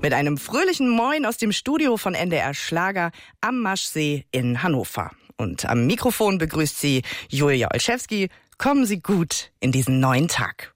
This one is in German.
Mit einem fröhlichen Moin aus dem Studio von NDR Schlager am Maschsee in Hannover. Und am Mikrofon begrüßt Sie Julia Olszewski. Kommen Sie gut in diesen neuen Tag.